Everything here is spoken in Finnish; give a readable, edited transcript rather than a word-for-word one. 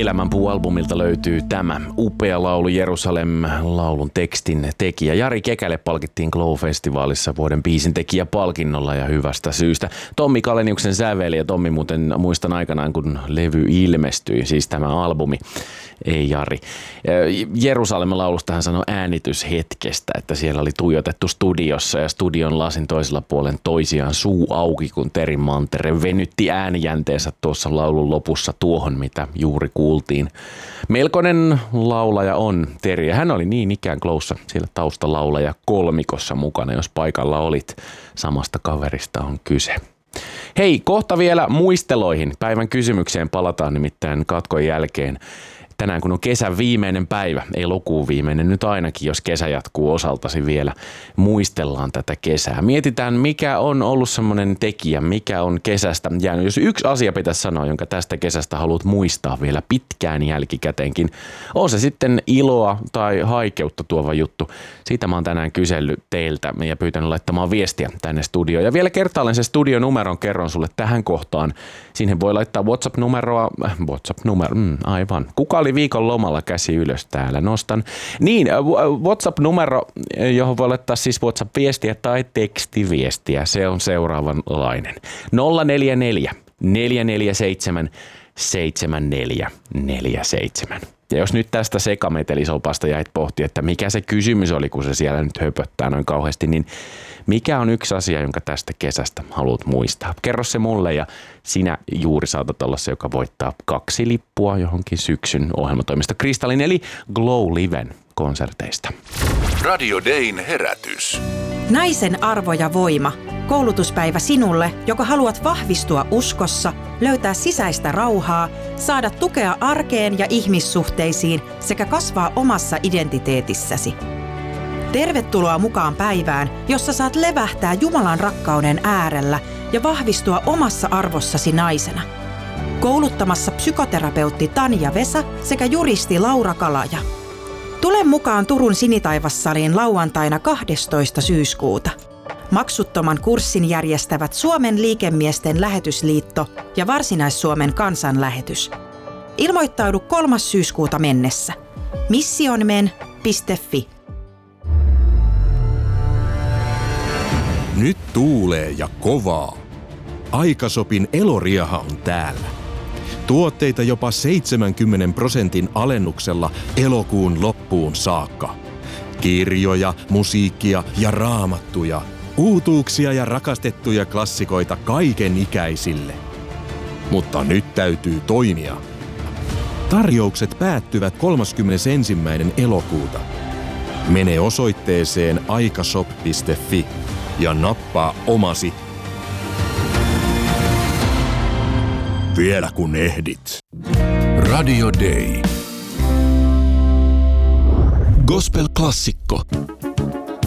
Elämänpuu-albumilta löytyy tämä upea laulu Jerusalem. Laulun tekstin tekijä Jari Kekäle palkittiin Glow-festivaalissa vuoden biisintekijäpalkinnolla ja hyvästä syystä. Tommi Kaleniuksen säveli ja Tommi muuten muistan aikanaan kun levy ilmestyi, siis tämä albumi. Ei Jari. Jerusalemin laulusta hän sanoi äänityshetkestä, että siellä oli tuijotettu studiossa ja studion lasin toisella puolen toisiaan suu auki, kun Teri Mantere venytti äänijänteensä tuossa laulun lopussa tuohon, mitä juuri kuultiin. Melkoinen laulaja on Teri ja hän oli niin ikään Glowssa siellä taustalaulaja kolmikossa mukana, jos paikalla olit. Samasta kaverista on kyse. Hei, kohta vielä muisteloihin. Päivän kysymykseen palataan nimittäin katkon jälkeen. Tänään kun on kesän viimeinen päivä, elokuun viimeinen nyt ainakin, jos kesä jatkuu osaltasi vielä, muistellaan tätä kesää. Mietitään, mikä on ollut semmoinen tekijä, mikä on kesästä jäänyt. Jos yksi asia pitäisi sanoa, jonka tästä kesästä haluat muistaa vielä pitkään jälkikäteenkin, on se sitten iloa tai haikeutta tuova juttu. Siitä mä oon tänään kysellyt teiltä ja pyytänyt laittamaan viestiä tänne studioon. Ja vielä kertaalleen se studionumeron kerron sulle tähän kohtaan. Siihen voi laittaa WhatsApp-numeroa, aivan. Kuka oli viikon lomalla, käsi ylös täällä, nostan. Niin, WhatsApp-numero, johon voi laittaa siis WhatsApp-viestiä tai tekstiviestiä, se on seuraavanlainen. 044 447 7447. Ja jos nyt tästä sekametelisopasta jäit pohtia, että mikä se kysymys oli, kun se siellä nyt höpöttää noin kauheasti, niin mikä on yksi asia, jonka tästä kesästä haluat muistaa? Kerro se mulle ja sinä juuri saatat olla se, joka voittaa 2 lippua johonkin syksyn ohjelmatoimista Kristallin eli Glow Liven konserteista. Radio Dayn herätys. Naisen arvo ja voima. Koulutuspäivä sinulle, joka haluat vahvistua uskossa, löytää sisäistä rauhaa, saada tukea arkeen ja ihmissuhteisiin sekä kasvaa omassa identiteetissäsi. Tervetuloa mukaan päivään, jossa saat levähtää Jumalan rakkauden äärellä ja vahvistua omassa arvossasi naisena. Kouluttamassa psykoterapeutti Tanja Vesa sekä juristi Laura Kalaja. Tule mukaan Turun Sinitaivassaliin lauantaina 12. syyskuuta. Maksuttoman kurssin järjestävät Suomen liikemiesten lähetysliitto ja Varsinais-Suomen kansanlähetys. Ilmoittaudu 3. syyskuuta mennessä. missionmen.fi. Nyt tuulee ja kovaa. Aikasopin Eloriaha on täällä. Tuotteita jopa 70% alennuksella elokuun loppuun saakka. Kirjoja, musiikkia ja raamattuja. Uutuuksia ja rakastettuja klassikoita kaiken ikäisille. Mutta nyt täytyy toimia. Tarjoukset päättyvät 31. elokuuta. Mene osoitteeseen aikashop.fi ja nappaa omasi. Vielä kun ehdit. Radio Day. Gospel-klassikko.